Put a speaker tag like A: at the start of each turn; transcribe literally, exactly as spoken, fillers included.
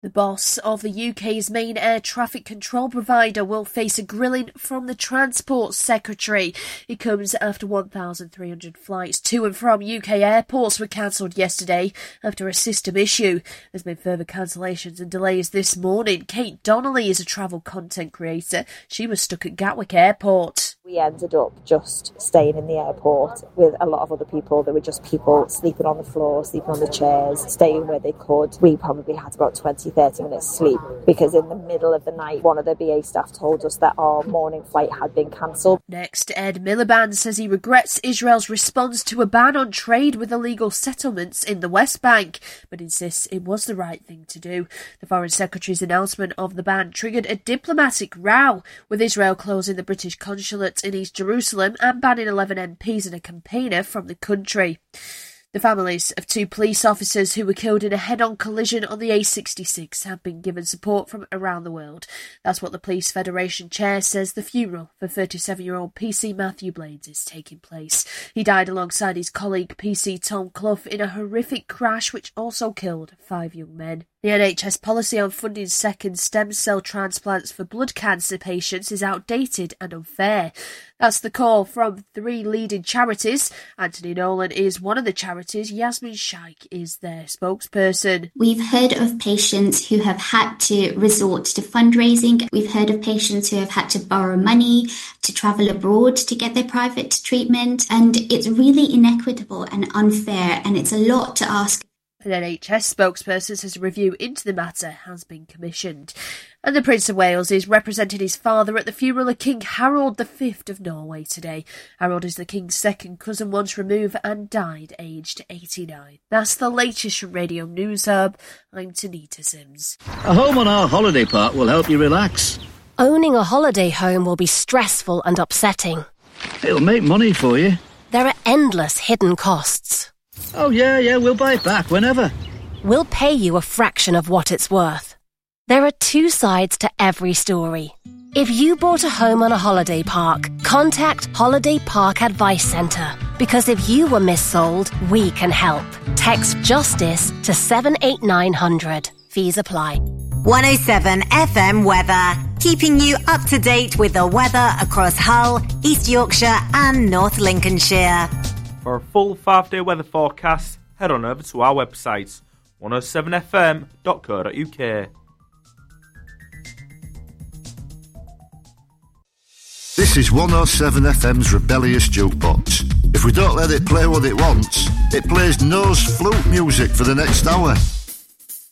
A: The boss of the U K's main air traffic control provider will face a grilling from the Transport Secretary. It comes after one thousand three hundred flights to and from U K airports were cancelled yesterday after a system issue. There's been further cancellations and delays this morning. Kate Donnelly is a travel content creator. She was stuck at Gatwick Airport.
B: We ended up just staying in the airport with a lot of other people. There were just people sleeping on the floor, sleeping on the chairs, staying where they could. We probably had about twenty, thirty minutes sleep because in the middle of the night, one of the B A staff told us that our morning flight had been cancelled.
A: Next, Ed Miliband says he regrets Israel's response to a ban on trade with illegal settlements in the West Bank, but insists it was the right thing to do. The Foreign Secretary's announcement of the ban triggered a diplomatic row, with Israel closing the British consulate in East Jerusalem and banning eleven M Ps and a campaigner from the country. The families of two police officers who were killed in a head-on collision on the A sixty-six have been given support from around the world. That's what the Police Federation chair says the funeral for thirty-seven-year-old P C Matthew Blades is taking place. He died alongside his colleague P C Tom Clough in a horrific crash which also killed five young men. The N H S policy on funding second stem cell transplants for blood cancer patients is outdated and unfair. That's the call from three leading charities. Anthony Nolan is one of the charities. Yasmin Shaikh is their spokesperson.
C: We've heard of patients who have had to resort to fundraising. We've heard of patients who have had to borrow money to travel abroad to get their private treatment. And it's really inequitable and unfair, and it's a lot to ask.
A: An N H S spokesperson says a review into the matter has been commissioned. And the Prince of Wales is representing his father at the funeral of King Harold the Fifth of Norway today. Harold is the King's second cousin once removed and died aged eighty-nine. That's the latest from Radio News Hub. I'm Tanita Sims.
D: A home on our holiday park will help you relax.
E: Owning a holiday home will be stressful and upsetting.
D: It'll make money for you.
E: There are endless hidden costs.
D: Oh, yeah, yeah, we'll buy it back whenever.
E: We'll pay you a fraction of what it's worth. There are two sides to every story. If you bought a home on a holiday park, contact Holiday Park Advice Centre. Because if you were missold, we can help. Text JUSTICE to seven eight nine hundred. Fees apply.
F: one oh seven F M weather, keeping you up to date with the weather across Hull, East Yorkshire and North Lincolnshire.
G: For a full five-day weather forecast, head on over to our website, one oh seven f m dot co dot u k.
H: This is one oh seven F M's Rebellious Jukebox. If we don't let it play what it wants, it plays nose flute music for the next hour.